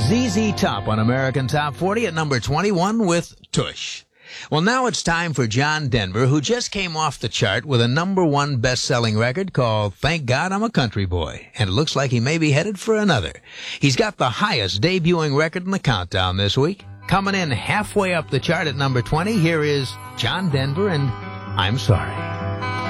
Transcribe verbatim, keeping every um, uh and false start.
Z Z Top on American Top forty at number twenty-one with Tush. Well, now it's time for John Denver, who just came off the chart with a number one best-selling record called Thank God I'm a Country Boy, and it looks like he may be headed for another. He's got the highest debuting record in the countdown this week. Coming in halfway up the chart at number twenty, here is John Denver and I'm Sorry.